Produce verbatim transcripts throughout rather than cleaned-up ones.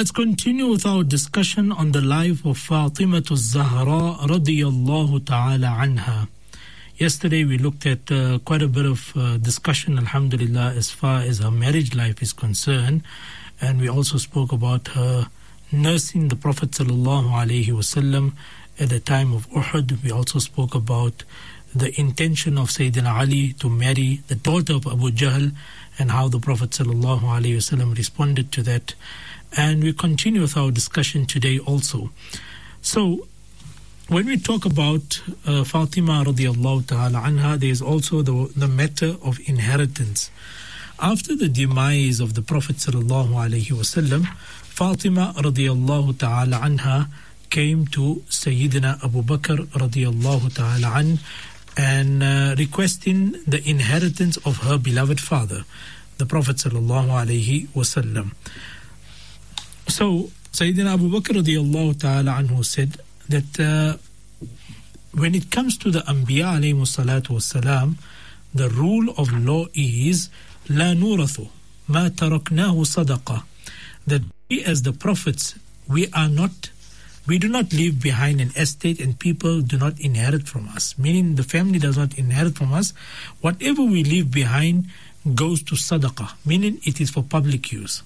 Let's continue with our discussion on the life of Fatima al-Zahra radiyallahu ta'ala anha. Yesterday we looked at uh, quite a bit of uh, discussion, alhamdulillah, as far as her marriage life is concerned. And we also spoke about her nursing the Prophet sallallahu alaihi wasallam at the time of Uhud. We also spoke about the intention of Sayyidina Ali to marry the daughter of Abu Jahl and how the Prophet sallallahu alaihi wasallam responded to that. And we continue with our discussion today also. So, when we talk about uh, Fatima radiallahu ta'ala anha, there is also the, the matter of inheritance. After the demise of the Prophet sallallahu alaihi wasallam, Fatima radiallahu ta'ala anha came to Sayyidina Abu Bakr radiallahu ta'ala an and uh, requesting the inheritance of her beloved father, the Prophet sallallahu alaihi wasallam. So, Sayyidina Abu Bakr radiallahu ta'ala anhu said that uh, when it comes to the Anbiya alayhi salatu wassalam, the rule of law is La nurathu ma taraknahu sadaqa, that we as the prophets, we are not, we do not leave behind an estate and people do not inherit from us, meaning the family does not inherit from us. Whatever we leave behind goes to sadaqah, meaning it is for public use.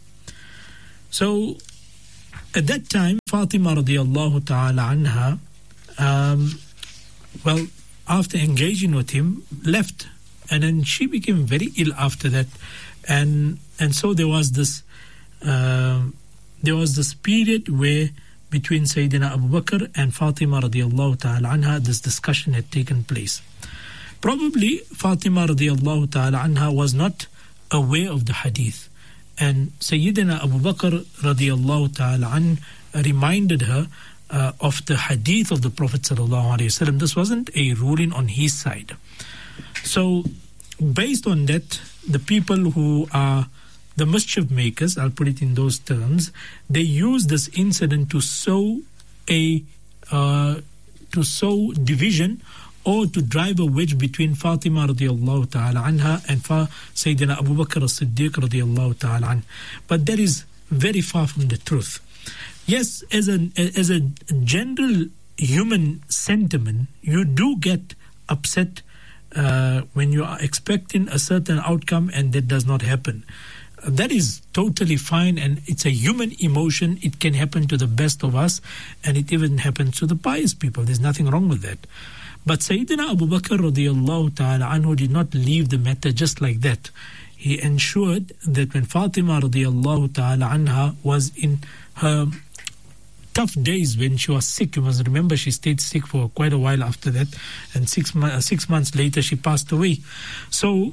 So, at that time, Fatima radiallahu ta'ala anha, um, well, after engaging with him, left. And then she became very ill after that. And and so there was this uh, there was this period where between Sayyidina Abu Bakr and Fatima radiallahu ta'ala anha, this discussion had taken place. Probably Fatima radiallahu ta'ala anha was not aware of the hadith. And Sayyidina Abu Bakr radiallahu ta'ala an reminded her uh, of the hadith of the Prophet sallallahu alaihi wasallam. This wasn't a ruling on his side. So, based on that, the people who are the mischief makers, I'll put it in those terms, they use this incident to sow a uh, to sow division or to drive a wedge between Fatima radiallahu ta'ala anha and Fa Sayyidina Abu Bakr as-Siddiq radiallahu ta'ala anh. But that is very far from the truth. Yes, as a, as a general human sentiment, you do get upset uh, when you are expecting a certain outcome and that does not happen. That is totally fine, and it's a human emotion. It can happen to the best of us, and it even happens to the pious people. There's nothing wrong with that. But Sayyidina Abu Bakr radiallahu ta'ala anhu did not leave the matter just like that. He ensured that when Fatima radiallahu ta'ala anha was in her tough days, when she was sick, you must remember she stayed sick for quite a while after that, and six, mo- six months later she passed away. So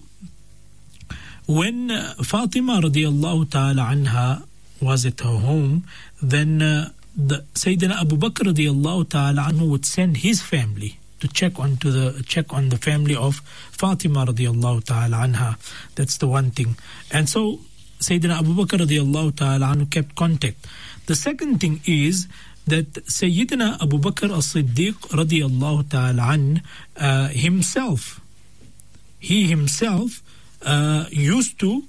when uh, Fatima radiallahu ta'ala anha was at her home, then uh, the Sayyidina Abu Bakr radiallahu ta'ala anhu would send his family to check on to the check on the family of Fatima radiallahu ta'ala anha. That's the one thing. And so Sayyidina Abu Bakr radiallahu ta'ala anhu kept contact. The second thing is that Sayyidina Abu Bakr as-Siddiq radiallahu ta'ala an uh, himself, he himself uh, used to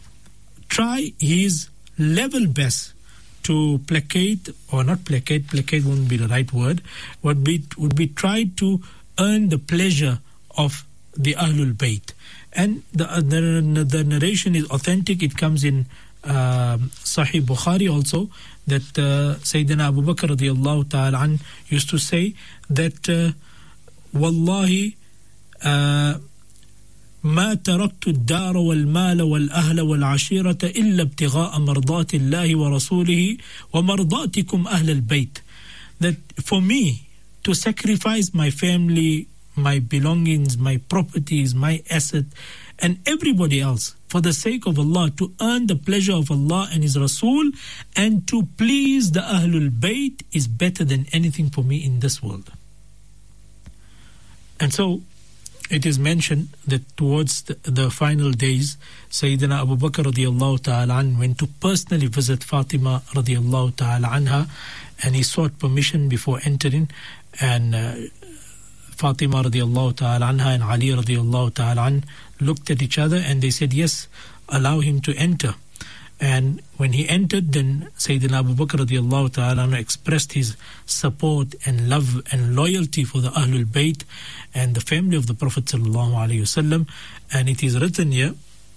try his level best to placate, or not placate, placate wouldn't be the right word, would be, would be tried to earn the pleasure of the Ahlul Bayt. And the, uh, the, the narration is authentic. It comes in uh, Sahih Bukhari also, that uh, Sayyidina Abu Bakr radiallahu ta'ala an used to say that uh, Wallahi uh, ما تركت الدار والمال والأهل والعشيرة إلا ابتغاء مرضات الله ورسوله ومرضاتكم أهل البيت. That for me to sacrifice my family, my belongings, my properties, my asset, and everybody else for the sake of Allah, to earn the pleasure of Allah and His Rasul, and to please the Ahlul Bayt is better than anything for me in this world. And so it is mentioned that towards the, the final days, Sayyidina Abu Bakr radiallahu ta'ala an went to personally visit Fatima radiallahu ta'ala anha, and he sought permission before entering, and uh, Fatima radiallahu ta'ala anha and Ali radiallahu ta'ala an looked at each other and they said, yes, allow him to enter. And when he entered, then Sayyidina Abu Bakr radiallahu ta'ala anhu expressed his support and love and loyalty for the Ahlul Bayt and the family of the Prophet sallallahu alaihi wasallam. And it is written here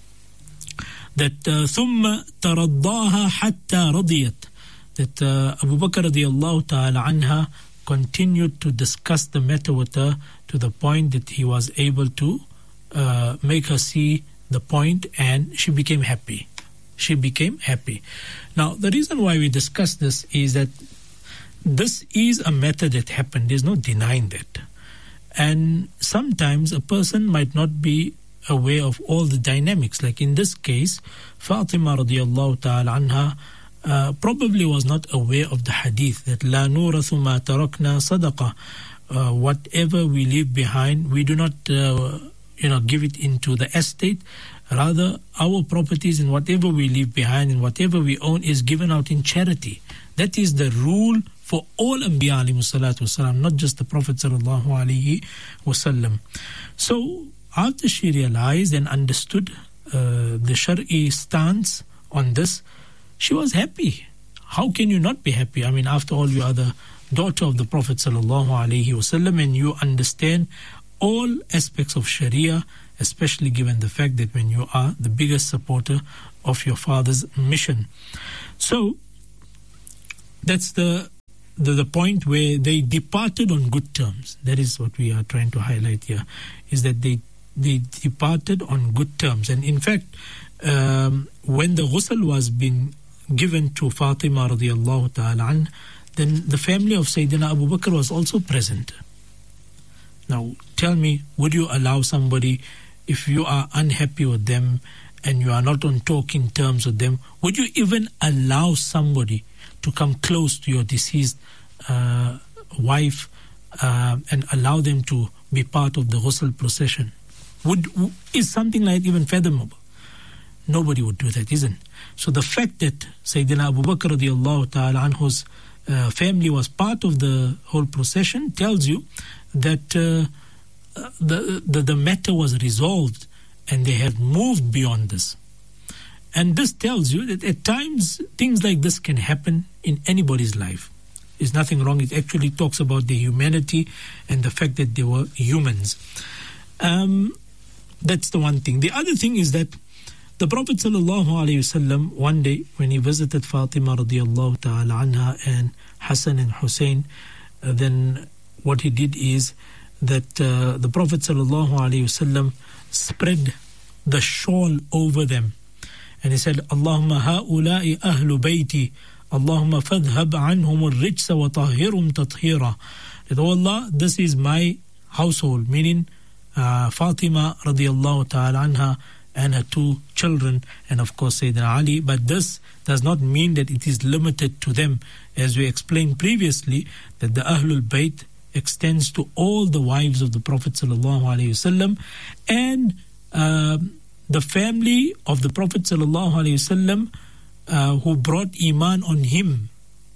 that ثُمَّ تَرَضَّاهَا حَتَّى رَضِيَتْ, that uh, Abu Bakr radiallahu ta'ala anha continued to discuss the matter with her to the point that he was able to uh, make her see the point, and she became happy. She became happy. Now, the reason why we discuss this is that this is a matter that happened. There's no denying that. And sometimes a person might not be aware of all the dynamics. Like in this case, Fatima radiallahu ta'ala anha uh, probably was not aware of the hadith that La nurathu ma tarakna sadaqa. Uh, whatever we leave behind, we do not uh, you know, give it into the estate. Rather, our properties and whatever we leave behind and whatever we own is given out in charity. That is the rule for all Anbiya alayhi salatu wasalam, not just the Prophet sallallahu alayhi wasallam. So, after she realized and understood uh, the Shari'i stance on this, she was happy. How can you not be happy? I mean, after all, you are the daughter of the Prophet sallallahu alayhi wasallam, and you understand all aspects of Sharia, especially given the fact that when you are the biggest supporter of your father's mission. So, that's the, the the point where they departed on good terms. That is what we are trying to highlight here, is that they they departed on good terms. And in fact, um, when the ghusl was being given to Fatima radiallahu ta'ala an, then the family of Sayyidina Abu Bakr was also present. Now, tell me, would you allow somebody, if you are unhappy with them and you are not on talking terms with them, would you even allow somebody to come close to your deceased uh, wife uh, and allow them to be part of the ghusl procession? Would is something like that even fathomable? Nobody would do that, isn't it? So the fact that Sayyidina Abu Bakr radiallahu ta'ala anhu's uh, family was part of the whole procession tells you that uh, the, the the matter was resolved and they have moved beyond this. And this tells you that at times things like this can happen in anybody's life. There's nothing wrong. It actually talks about the humanity and the fact that they were humans. Um, that's the one thing. The other thing is that the Prophet sallallahu alaihi wasallam, one day when he visited Fatima radiallahu ta'ala anha and Hassan and Hussein, uh, then what he did is that uh, the Prophet sallallahu alaihi wasallam spread the shawl over them, and he said, Allahumma ha'ula'i ahlu bayti, Allahumma fadhhab anhum al-rijsa wa tahhirum tathira. That, oh Allah, this is my household, meaning uh, Fatima radiallahu ta'ala anha and her two children, and of course Sayyidina Ali. But this does not mean that it is limited to them. As we explained previously, that the Ahlul Bayt extends to all the wives of the Prophet sallallahu alaihi wasallam, and uh, the family of the Prophet sallallahu alaihi wasallam uh, who brought iman on him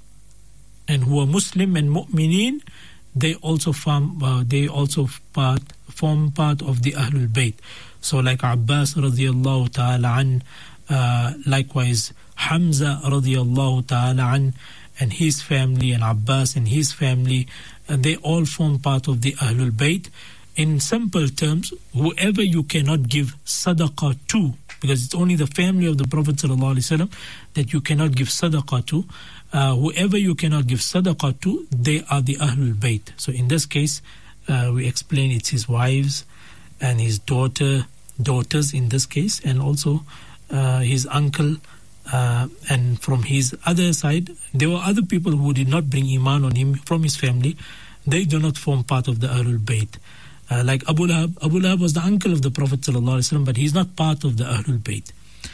and who are Muslim and mu'mineen, they also form uh, they also part form part of the Ahlul Bayt. So like Abbas radiallahu ta'ala an, uh, likewise Hamza radiallahu ta'ala an and his family, and Abbas and his family, and they all form part of the Ahlul Bayt. In simple terms, whoever you cannot give sadaqah to, because it's only the family of the Prophet sallallahu alaihi wasallam that you cannot give sadaqah to, uh, whoever you cannot give sadaqah to, they are the Ahlul Bayt. So in this case, uh, we explain it's his wives and his daughter, daughters in this case, and also uh, his uncle. Uh, and from his other side, there were other people who did not bring iman on him from his family. They do not form part of the Ahlul Bayt. Uh, like Abu Lahab. Abu Lahab was the uncle of the Prophet ﷺ, but he's not part of the Ahlul Bayt.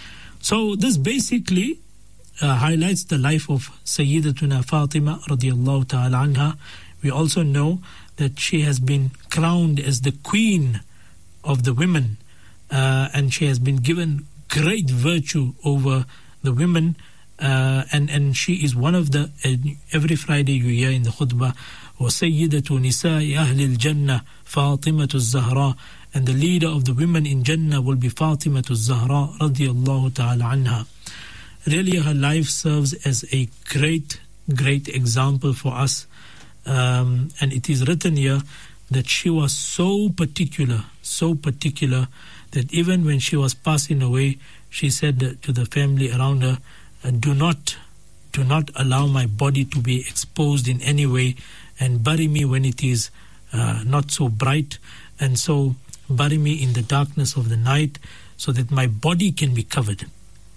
So this basically uh, highlights the life of Sayyidatuna Fatima radiallahu ta'ala anha. We also know that she has been crowned as the queen of the women, uh, and she has been given great virtue over the women, uh, and, and she is one of the, uh, every Friday you hear in the khutbah, وَسَيِّدَةُ نِسَاءِ أَهْلِ الْجَنَّةِ فَاطِمَةُ الزَّهْرَاءِ, and the leader of the women in Jannah will be Fatima al-Zahra radiyallahu ta'ala anha. really her life serves as a great, great example for us. Um, and it is written here that she was so particular, so particular, that even when she was passing away, she said to the family around her, do not, do not allow my body to be exposed in any way, and bury me when it is uh, not so bright, and so bury me in the darkness of the night, so that my body can be covered.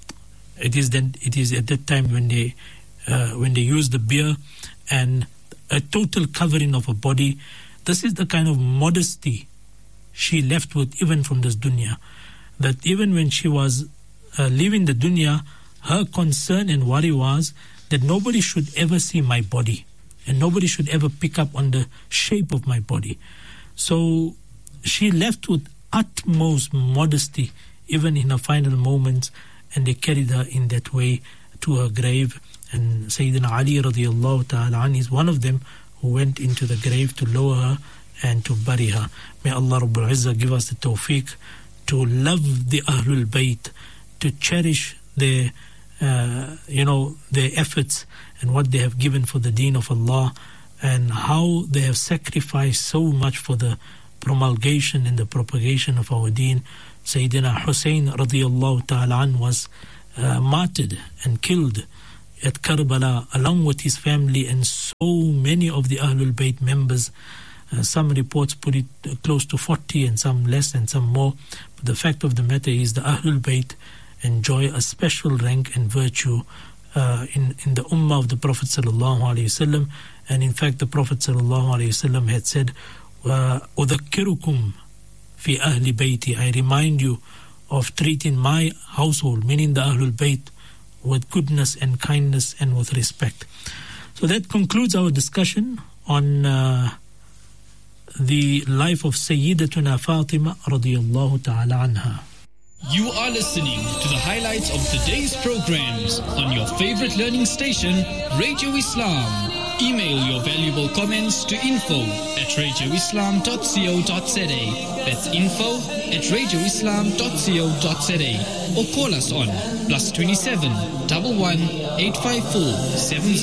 It is then, it is at that time when they, uh, when they use the bier and a total covering of a body. This is the kind of modesty she left with even from this dunya, that even when she was uh, leaving the dunya, her concern and worry was that nobody should ever see my body and nobody should ever pick up on the shape of my body. So she left with utmost modesty even in her final moments, and they carried her in that way to her grave. And Sayyidina Ali radiallahu ta'ala anhu is one of them who went into the grave to lower her and to bury her. May Allah Rabbul Izzah give us the tawfiq to love the Ahlul Bayt, to cherish their, uh, you know, their efforts and what they have given for the deen of Allah, and how they have sacrificed so much for the promulgation and the propagation of our deen. Sayyidina Hussein radiallahu ta'ala anhu was uh, martyred and killed at Karbala along with his family and so many of the Ahlul Bayt members. Uh, some reports put it uh, close to forty and some less and some more. But the fact of the matter is the Ahlul Bayt enjoy a special rank and virtue uh, in, in the Ummah of the Prophet sallallahu alaihi wasallam. And in fact the Prophet sallallahu alaihi wasallam had said, "Udhakkirukum fi ahli bayti," I remind you of treating my household, meaning the Ahlul Bayt, with goodness and kindness and with respect. So that concludes our discussion on uh, the life of Sayyidatuna Fatima radiyallahu ta'ala anha. You are listening to the highlights of today's programs on your favorite learning station, Radio Islam. Email your valuable comments to info at radio islam dot co dot za. That's info at radio islam dot co dot za. Or call us on plus twenty-seven, one one, eight five four, seven